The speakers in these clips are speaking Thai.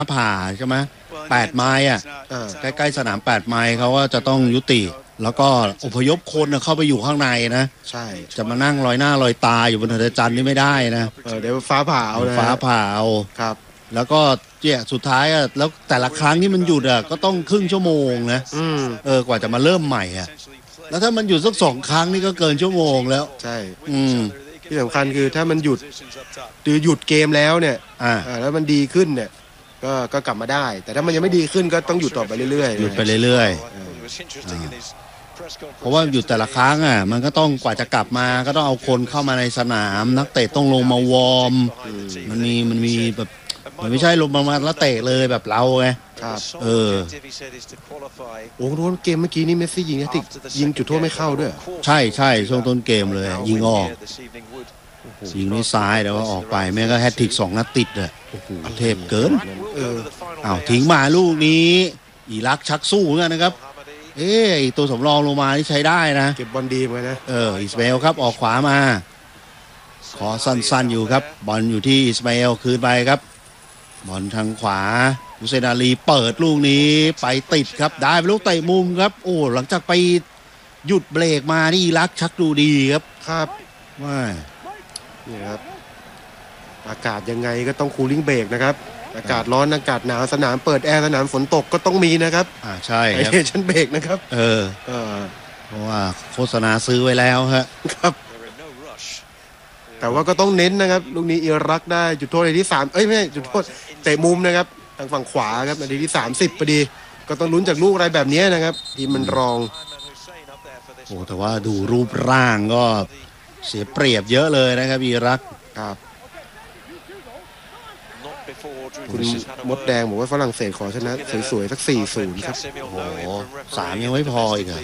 ผ่าใช่ไหม8 ไมล์อ่ะใกล้ๆสนาม8 ไมล์เขาก็จะต้องยุติแล้วก็อพยพคนเข้าไปอยู่ข้างในนะใช่จะมานั่งลอยหน้าลอยตาอยู่บนถนนจันทร์นี่ไม่ได้นะเดี๋ยวฟ้าผ่าเอานะฟ้าผ่าเอาครับแล้วก็เนี่ยสุดท้ายอ่ะแล้วแต่ละครั้งที่มันหยุดอ่ะก็ต้องครึ่งชั่วโมงนะกว่าจะมาเริ่มใหม่อ่ะแล้วถ้ามันหยุดสัก2 ครั้งนี่ก็เกินชั่วโมงแล้วใช่ที่สำคัญคือถ้ามันหยุดเกมแล้วเนี่ยแล้วมันดีขึ้นเนี่ยก็กลับมาได้แต่ถ้ามันยังไม่ดีขึ้นก็ต้องหยุดต่อไปเรื่อยๆหยุดไปเรื่อยๆเพราะว่าหยุดแต่ละครั้งอ่ะมันก็ต้องกว่าจะกลับมาก็ต้องเอาคนเข้ามาในสนามนักเตะต้องลงมาวอร์มมันมีแบบมันไม่ใช่ลงมาแล้วเตะเลยแบบเราไงครับโอ้โหเกมเมื่อกี้นี่เมสซี่ยิงจุดโทษไม่เข้าด้วยใช่ช่วงต้นเกมเลยยิงออกยิงด้วยซ้ายแต่ว่าออกไปแม่ก็แฮตทริก2 นัดติดเลยโอ้โหเทพเกินทิ้งมาลูกนี้อิรักชักสู้เหมือนกันนะครับตัวสำรองลงมาที่ใช้ได้นะเก็บบอลดีเหมือนกันนะอิสมาเอลครับออกขวามาขอสั้นๆอยู่ครับบอลอยู่ที่อิสมาเอลคืนไปครับบอลทางขวาอุเซนาลีเปิดลูกนี้ไปติดครับได้เป็นลูกเตะมุมครับโอ้หลังจากไปหยุดเบรกมานี่อิรักชักดูดีครับครับว่านี่ครับอากาศยังไงก็ต้องคูลิ่งเบรกนะครับอากาศร้อนอากาศหนาวสนามเปิดแอร์สนามฝนตกก็ต้องมีนะครับใช่ครับฉันเบรกนะครับเพราะว่าโฆษณาซื้อไว้แล้วครับแต่ว่าก็ต้องเน้นนะครับลูกนี้อิรักได้จุดโทษในที่3ไม่ใช่จุดโทษเตะมุมนะครับทางฝั่งขวาครับนาทีที่30พอดีก็ต้องลุ้นจากลูกอะไรแบบนี้นะครับทีมมันรองโอ้แต่ว่าดูรูปร่างก็เสียเปรียบเยอะเลยนะครับอิรักครับคุณมดแดงบอกว่าฝรั่งเศสขอชนะสวยๆสัก4-0ครับโอ้โห3ยังไม่พออีกเหรอ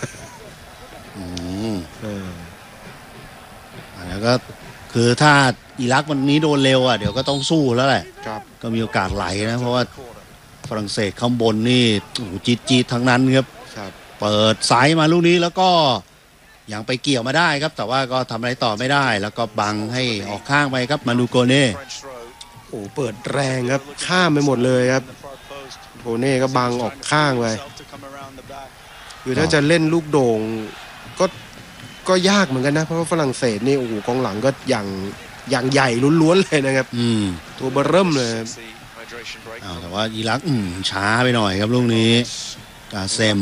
แล้วก็คือถ้าอิรักวันนี้โดนเร็วเดี๋ยวก็ต้องสู้แล้วแหละก็มีโอกาสไหลนะเพราะว่าฝรั่งเศสข้างบนนี่โอ้โหจี๊ดทั้งนั้นครับเปิดซ้ายมาลูกนี้แล้วก็ยังไปเกี่ยวมาได้ครับแต่ว่าก็ทำอะไรต่อไม่ได้แล้วก็บังให้ออกข้างไปครับมานูโกเน่โอ้เปิดแรงครับข้ามไปหมดเลยครับโกเน่ก็บังออกข้างไปคือถ้าจะเล่นลูกโด่งก็ยากเหมือนกันนะเพราะว่าฝรั่งเศสนี่โอ้โหกองหลังก็อย่างใหญ่ล้วนๆเลยนะครับตัวเบอร์เริ่มเลยแต่ว่าอิรักช้าไปหน่อยครับลูกนี้กาเซม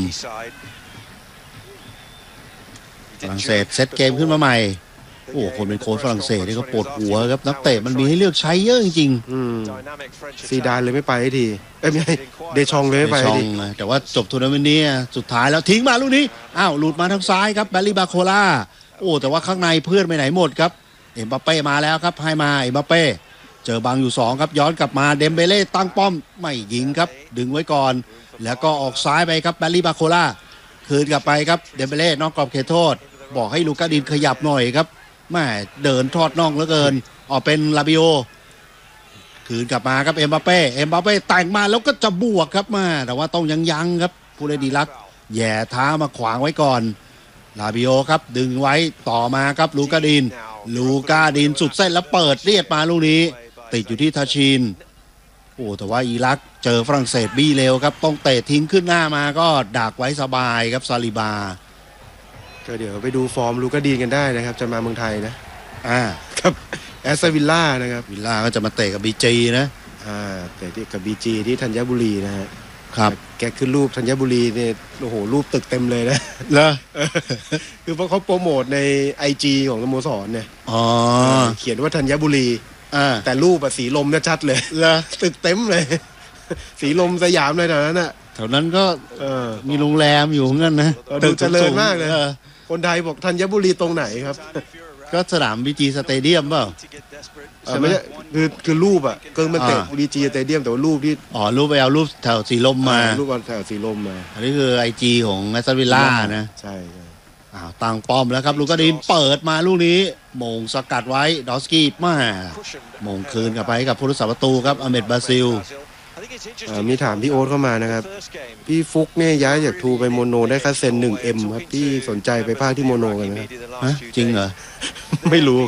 ฝรั่งเศสเซตเกมขึ้นมาใหม่โอ้คนเป็นโค้ชฝรั่งเศสนี่ก็ปวดหัวครับนักเตะมันมีให้เลือกใช้เยอะจริงๆซีดานเลยไม่ไปทีไม่ใช่เดชองเลยไม่ไปทีแต่ว่าจบทัวร์นาเมนต์นี้สุดท้ายแล้วทิ้งมาลูกนี้หลุดมาทางซ้ายครับแบลลี่บาโคล่าโอ้แต่ว่าข้างในเพื่อนไปไหนหมดครับเอ็มบัปเป้มาแล้วครับให้มาเอ็มบัปเป้เจอบังอยู่2ครับย้อนกลับมาเดมเบเล่ตั้งป้อมไม่ยิงครับดึงไว้ก่อนแล้วก็ออกซ้ายไปครับแบลลี่บาโคล่าคืนกลับไปครับเดมเบเล่นอกกรอบเขตโทษบอกให้ลูกาดินขยับหน่อยครับแม่เดินทอดน่องเหลือเกินออกเป็นลาบิโอคืนกลับมาครับเอ็มบัปเป้แต่งมาแล้วก็จะบวกครับมาแต่ว่าต้องยังครับผู้เล่นดีลักแย่เท้ามาขวางไว้ก่อนลาบิโอครับดึงไว้ต่อมาครับลูกาดินสุดเส้นแล้วเปิดเรียดมาลูกนี้ติดอยู่ที่ทาชินโอ้แต่ว่าอิรักเจอฝรั่งเศสบี้เร็วครับต้องเตะทิ้งขึ้นหน้ามาก็ดักไว้สบายครับซาลิบาก็เดี๋ยวไปดูฟอร์มลูกาดินกันได้นะครับจะมาเมืองไทยนะครับแอสตันวิลล่านะครับวิลล่าก็จะมาเตะกับบีจีนะเตะกับบีจีที่ธัญบุรีนะฮะครับแกขึ้นรูปธัญบุรีเนี่ยโอ้โหรูปตึกเต็มเลยนะเหรอคือเพราะเขาโปรโมทใน IG ของสโมสรเนี่ยเขียนว่าธัญบุรีแต่รูปสีลมเนี่ยชัดเลยตึกเต็มเลยสีลมสยามเลยแถวนั้นแถวนั้นก็มีโรงแรมอยู่งั้นนะตึกเจริญมากเลยคนไทยบอกธัญบุรีตรงไหนครับก็สนามบีจีสเตเดียมเปล่าไม่ใช่คือรูปก็มันเตะบีจีสเตเดียมแต่ว่ารูปที่รูปไปเอารูปแถวสีลมมารูปแถวสีลมมาอันนี้คือ IG ของแอสตันวิลล่านะใช่ตั้งป้อมแล้วครับลูกาดินเปิดมาลูกนี้มงสกัดไว้ดอสกี้มามงคืนกลับไปกับผู้รักษาประตูครับอเมดบราซิลมีถามพี่โอ๊ตเข้ามานะครับพี่ฟุกเนี่ยย้ายจากทูไปโมโนได้ค่าเซ็น 1M ครับพี่สนใจไปภาคที่โมโนกันไหมจริงเหรอไม่รู้ครับ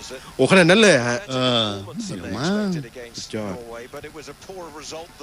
โอ้ขนาดนั้นเลยเหรอฮะเดี๋ยวมั้งสุดยอด